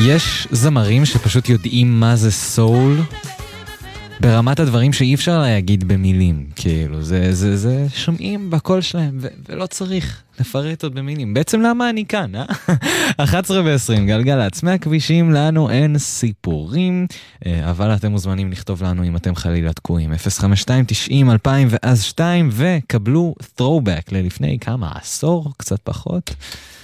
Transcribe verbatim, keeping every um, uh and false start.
יש זמרים שפשוט יודעים מה זה סול, ברמת הדברים שאי אפשר להגיד במילים, כאילו, זה, זה, זה שומעים בקול שלהם, ו- ולא צריך לפרט עוד במילים. בעצם למה אני כאן, אה? אחת עשרה ועשרים, גלגלצ, מהכבישים, לנו אין סיפורים, אבל אתם מוזמנים לכתוב לנו אם אתם חלילה תקועים, אפס חמש שתיים תשעים אלפיים ואז שתיים, וקבלו throwback ללפני כמה עשור, קצת פחות.